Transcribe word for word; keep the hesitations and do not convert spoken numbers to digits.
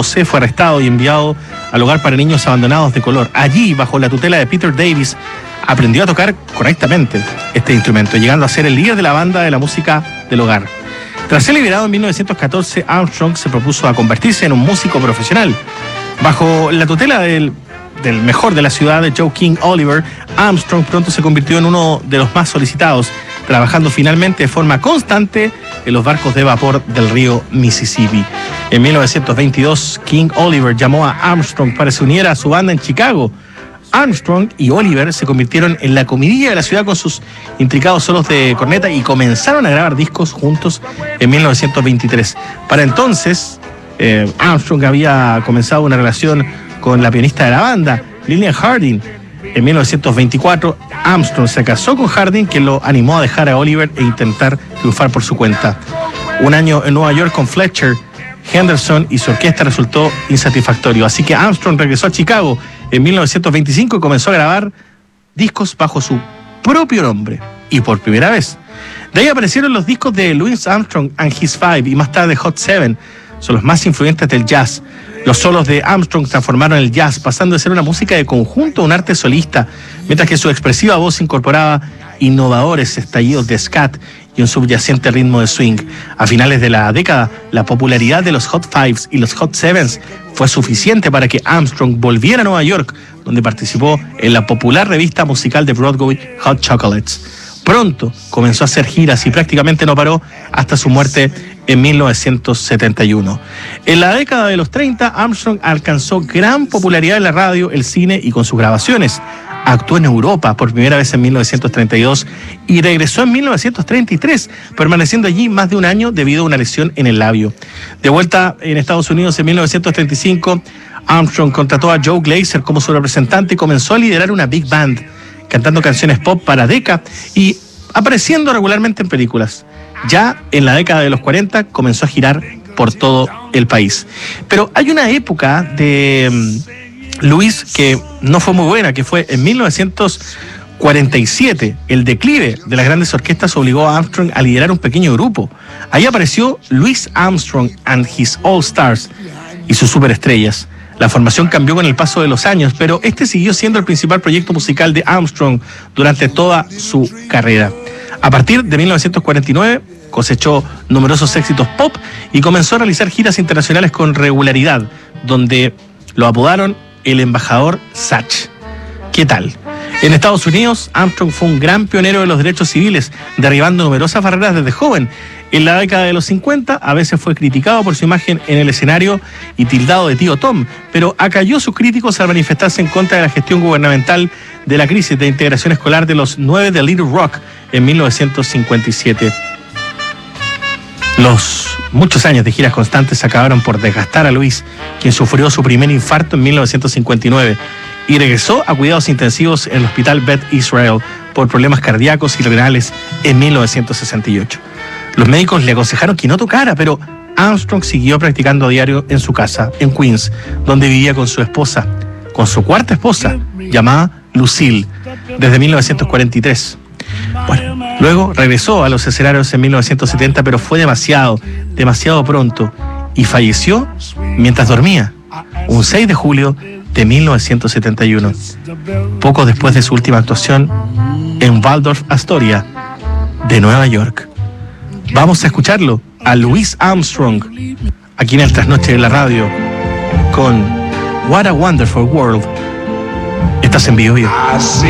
José fue arrestado y enviado al hogar para niños abandonados de color. Allí, bajo la tutela de Peter Davis, aprendió a tocar correctamente este instrumento, llegando a ser el líder de la banda de la música del hogar. Tras ser liberado en mil novecientos catorce, Armstrong se propuso a convertirse en un músico profesional. Bajo la tutela del, del mejor de la ciudad, de Joe King Oliver, Armstrong pronto se convirtió en uno de los más solicitados, trabajando finalmente de forma constante en los barcos de vapor del río Mississippi. En mil novecientos veintidós, King Oliver llamó a Armstrong para que se uniera a su banda en Chicago. Armstrong y Oliver se convirtieron en la comidilla de la ciudad con sus intricados solos de corneta y comenzaron a grabar discos juntos en mil novecientos veintitrés. Para entonces, eh, Armstrong había comenzado una relación con la pianista de la banda, Lillian Harding. En mil novecientos veinticuatro, Armstrong se casó con Harding, quien lo animó a dejar a Oliver e intentar triunfar por su cuenta. Un año en Nueva York con Fletcher Henderson y su orquesta resultó insatisfactorio, así que Armstrong regresó a Chicago en mil novecientos veinticinco y comenzó a grabar discos bajo su propio nombre, y por primera vez. De ahí aparecieron los discos de Louis Armstrong and His Five y más tarde Hot Seven, son los más influyentes del jazz. Los solos de Armstrong transformaron el jazz, pasando de ser una música de conjunto a un arte solista, mientras que su expresiva voz incorporaba innovadores estallidos de scat y un subyacente ritmo de swing. A finales de la década, la popularidad de los Hot Fives y los Hot Sevens fue suficiente para que Armstrong volviera a Nueva York, donde participó en la popular revista musical de Broadway Hot Chocolates. Pronto comenzó a hacer giras y prácticamente no paró hasta su muerte en mil novecientos setenta y uno. En la década de los treinta, Armstrong alcanzó gran popularidad en la radio, el cine y con sus grabaciones. Actuó en Europa por primera vez en mil novecientos treinta y dos y regresó en mil novecientos treinta y tres, permaneciendo allí más de un año debido a una lesión en el labio. De vuelta en Estados Unidos en mil novecientos treinta y cinco, Armstrong contrató a Joe Glazer como su representante y comenzó a liderar una big band, cantando canciones pop para Decca y apareciendo regularmente en películas. Ya en la década de los cuarenta comenzó a girar por todo el país. Pero hay una época de um, Louis que no fue muy buena, que fue en mil novecientos cuarenta y siete. El declive de las grandes orquestas obligó a Armstrong a liderar un pequeño grupo. Ahí apareció Louis Armstrong and His All Stars y sus superestrellas. La formación cambió con el paso de los años, pero este siguió siendo el principal proyecto musical de Armstrong durante toda su carrera. A partir de mil novecientos cuarenta y nueve cosechó numerosos éxitos pop y comenzó a realizar giras internacionales con regularidad, donde lo apodaron el embajador Satch. ¿Qué tal? En Estados Unidos, Armstrong fue un gran pionero de los derechos civiles, derribando numerosas barreras desde joven. En la década de los cincuenta, a veces fue criticado por su imagen en el escenario y tildado de tío Tom, pero acalló sus críticos al manifestarse en contra de la gestión gubernamental de la crisis de integración escolar de los nueve de Little Rock en mil novecientos cincuenta y siete. Los muchos años de giras constantes acabaron por desgastar a Louis, quien sufrió su primer infarto en mil novecientos cincuenta y nueve y regresó a cuidados intensivos en el hospital Beth Israel por problemas cardíacos y renales en mil novecientos sesenta y ocho. Los médicos le aconsejaron que no tocara, pero Armstrong siguió practicando a diario en su casa, en Queens, donde vivía con su esposa, con su cuarta esposa, llamada Lucille, desde mil novecientos cuarenta y tres. Bueno, luego regresó a los escenarios en mil novecientos setenta, pero fue demasiado, demasiado pronto, y falleció mientras dormía, un seis de julio de mil novecientos setenta y uno, poco después de su última actuación en Waldorf Astoria de Nueva York. Vamos a escucharlo a Louis Armstrong aquí en el Trasnoche de la Radio con What a Wonderful World. Estás en Bio Bio. I see